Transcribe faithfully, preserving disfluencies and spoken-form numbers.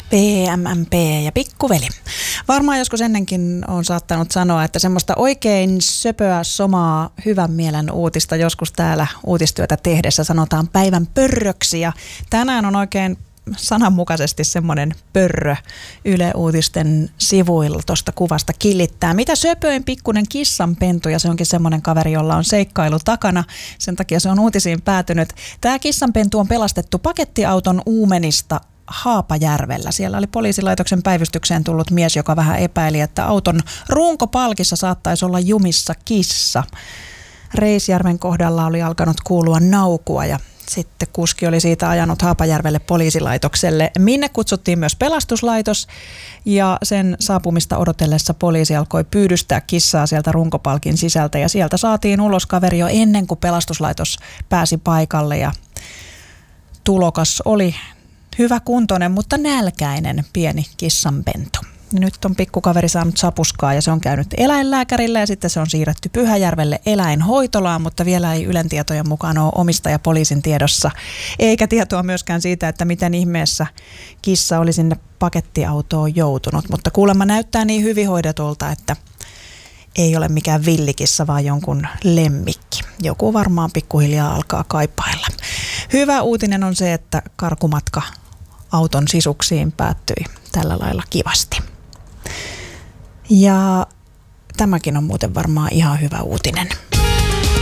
P M M P ja pikkuveli. Varmaan joskus ennenkin on saattanut sanoa, että semmoista oikein söpöä, somaa, hyvän mielen uutista joskus täällä uutistyötä tehdessä sanotaan päivän pörröksi. Ja tänään on oikein sananmukaisesti semmoinen pörrö Yle Uutisten sivuilla tuosta kuvasta kilittää. Mitä söpöin pikkunen kissanpentu, ja se onkin semmoinen kaveri, jolla on seikkailu takana. Sen takia se on uutisiin päätynyt. Tämä kissanpentu on pelastettu pakettiauton uumenista Haapajärvellä. Siellä oli poliisilaitoksen päivystykseen tullut mies, joka vähän epäili, että auton runkopalkissa saattaisi olla jumissa kissa. Reisjärven kohdalla oli alkanut kuulua naukua ja sitten kuski oli siitä ajanut Haapajärvelle poliisilaitokselle, minne kutsuttiin myös pelastuslaitos, ja sen saapumista odotellessa poliisi alkoi pyydystää kissaa sieltä runkopalkin sisältä, ja sieltä saatiin ulos kaveri jo ennen kuin pelastuslaitos pääsi paikalle, ja tulokas oli hyvä kuntoinen, mutta nälkäinen pieni kissanpentu. Nyt on pikkukaveri saanut sapuskaa ja se on käynyt eläinlääkärillä ja sitten se on siirretty Pyhäjärvelle eläinhoitolaan, mutta vielä ei Ylen tietojen mukaan ole omistaja poliisin tiedossa. Eikä tietoa myöskään siitä, että miten ihmeessä kissa oli sinne pakettiautoon joutunut, mutta kuulemma näyttää niin hyvin hoidetulta, että ei ole mikään villikissa, vaan jonkun lemmikki. Joku varmaan pikkuhiljaa alkaa kaipailla. Hyvä uutinen on se, että karkumatka auton sisuksiin päättyi tällä lailla kivasti. Ja tämäkin on muuten varmaan ihan hyvä uutinen.